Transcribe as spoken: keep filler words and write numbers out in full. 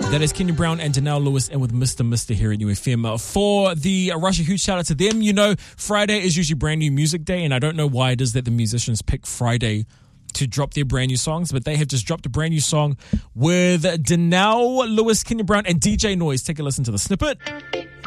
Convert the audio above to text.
That is Kenya Brown and Janelle Lewis, and with Mister Mister here at U F M. For the Rush, a huge shout out to them. You know, Friday is usually brand new music day, and I don't know why it is that the musicians pick Friday to drop their brand new songs, but they have just dropped a brand new song with Janelle Lewis, Kenya Brown, and D J Noise. Take a listen to the snippet.